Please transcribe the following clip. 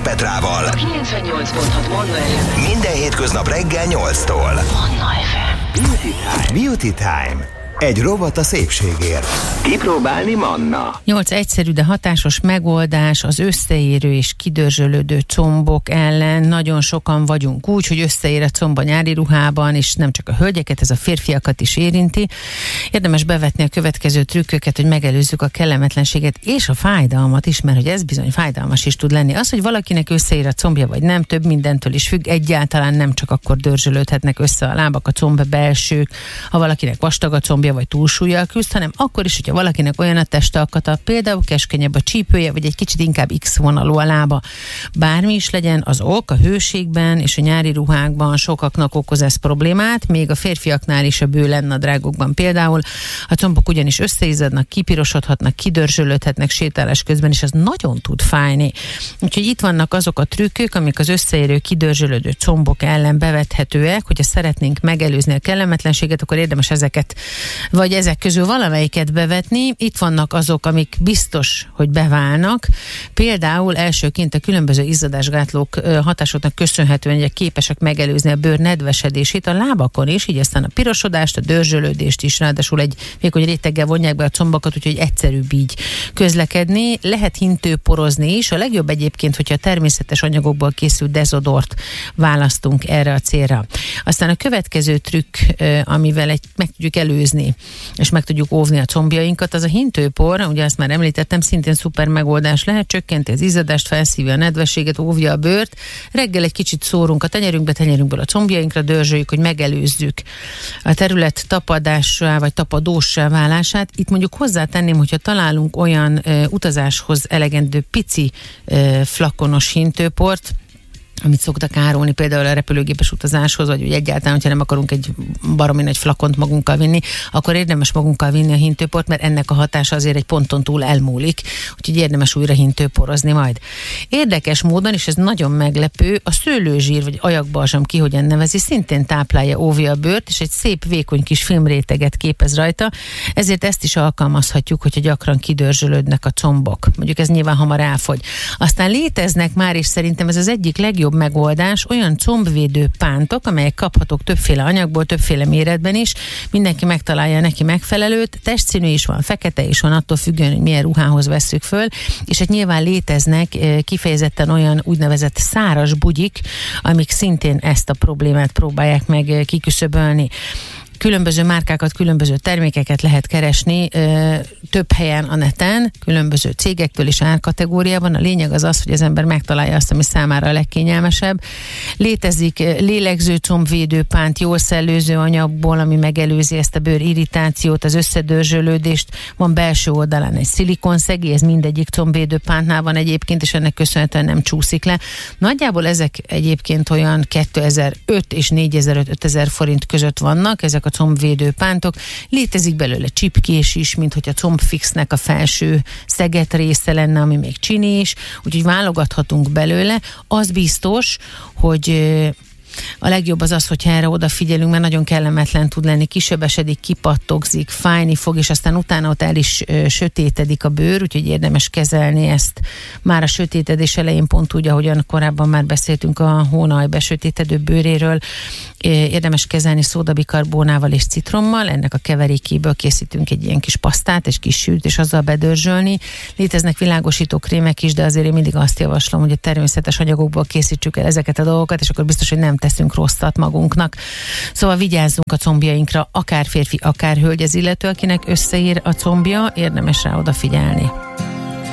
Petrával. 98.6 Manna FM. Minden hétköznap reggel 8-tól. Manna FM. Beauty Time. Egy rovat a szépségért. Kipróbálni Manna. 8 egyszerű, de hatásos megoldás az összeérő és kidörzsölődő combok ellen. Nagyon sokan vagyunk úgy, hogy összeér a comb a nyári ruhában, és nem csak a hölgyeket, ez a férfiakat is érinti. Érdemes bevetni a következő trükköket, hogy megelőzzük a kellemetlenséget és a fájdalmat is, mert hogy ez bizony fájdalmas is tud lenni. Az, hogy valakinek összeér a combja vagy nem, több mindentől is függ. Egyáltalán nem csak akkor dörzsölődhetnek össze a lábak, a comb belsők, ha valakinek vastag a combja vagy túlsúllyal küzd, hanem akkor is, hogyha valakinek olyan a testalkata, például keskenyebb a csípője, vagy egy kicsit inkább X-vonalú a lába. Bármi is legyen, az ok a hőségben és a nyári ruhákban sokaknak okoz ez problémát, még a férfiaknál is a bő lennadrágokban például. A combok ugyanis összeizzadnak, kipirosodhatnak, kidörzsölődhetnek sétálás közben, és ez nagyon tud fájni. Úgyhogy itt vannak azok a trükkök, amik az összeérő, kidörzsölődő combok ellen bevethetőek, hogyha szeretnénk megelőzni a kellemetlenséget, akkor érdemes ezeket vagy ezek közül valamelyiket bevetni. Itt vannak azok, amik biztos, hogy beválnak. Például elsőként a különböző izzadásgátlók hatásoknak köszönhetően ugye képesek megelőzni a bőr nedvesedését a lábakon is, így aztán a pirosodást, a dörzsölődést is, ráadásul egy vékony réteggel vonják be a combokat, úgyhogy egyszerűbb így közlekedni. Lehet hintőporozni is. A legjobb egyébként, hogyha természetes anyagokból készült dezodort választunk erre a célra. Aztán a következő trükk, amivel meg tudjuk előzni és meg tudjuk óvni a combjainkat, az a hintőpor, ugye azt már említettem, szintén szuper megoldás lehet, csökkenti az izzadást, felszívja a nedvességet, óvja a bőrt. Reggel egy kicsit szórunk a tenyerünkből a combjainkra, dörzsöljük, hogy megelőzzük a terület tapadássá vagy tapadóssá válását. Itt mondjuk hozzátenném, hogyha találunk olyan utazáshoz elegendő pici flakonos hintőport, amit szoktak árulni például a repülőgépes utazáshoz, vagy egyáltalán, hogyha nem akarunk egy baromi nagy flakont magunkkal vinni, akkor érdemes magunkkal vinni a hintőport, mert ennek a hatása azért egy ponton túl elmúlik, úgyhogy érdemes újra hintőporozni majd. Érdekes módon, és ez nagyon meglepő, a szőlőzsír, vagy ajakbalzsam, ki hogyan nevezi, szintén táplálja, óvja a bőrt, és egy szép vékony kis filmréteget képez rajta, ezért ezt is alkalmazhatjuk, hogyha gyakran kidörzsölődnek a combok. Mondjuk ez nyilván hamar elfogy. Aztán léteznek már, és szerintem ez az egyik legjobb megoldás, olyan combvédő pántok, amelyek kaphatók többféle anyagból, többféle méretben is, mindenki megtalálja neki megfelelőt, testszínű is van, fekete is van, attól függően, hogy milyen ruhához vesszük föl, és hát nyilván léteznek kifejezetten olyan úgynevezett száraz bugyik, amik szintén ezt a problémát próbálják meg kiküszöbölni. Különböző márkákat, különböző termékeket lehet keresni több helyen a neten, különböző cégektől és árkategóriában. A lényeg az, hogy az ember megtalálja azt, ami számára a legkényelmesebb. Létezik lélegző combvédőpánt, jól szellőző anyagból, ami megelőzi ezt a bőr irritációt, az összedörzsölődést. Van belső oldalán egy szilikonszegi, ez mindegyik combvédőpántnál van egyébként, és ennek köszönhetően nem csúszik le. Nagyjából ezek egyébként olyan 2005 és 4000-5000 forint között vannak, ezek a combvédő pántok. Létezik belőle csipkés is, mint hogy a combfixnek a felső szeget része lenne, ami még csini is, úgyhogy válogathatunk belőle. Az biztos, hogy a legjobb az, hogyha erre odafigyelünk, mert nagyon kellemetlen tud lenni, kisebbesedik, kipattogzik, fájni fog, és aztán utána ott el is sötétedik a bőr, úgyhogy érdemes kezelni ezt már a sötétedés elején, pont úgy, ahogyan korábban már beszéltünk a hónaj besötétedő bőréről. Érdemes kezelni szódabikarbónával és citrommal, ennek a keverékéből készítünk egy ilyen kis pasztát, egy kis sült, és azzal bedörzsölni. Léteznek világosító krémek is, de azért én mindig azt javaslom, hogy a természetes anyagokból készítsük el ezeket a dolgokat, és akkor biztos, hogy nem teszünk rosszat magunknak. Szóval vigyázzunk a combjainkra, akár férfi, akár hölgy az illető, akinek összeír a combja, érdemes rá odafigyelni.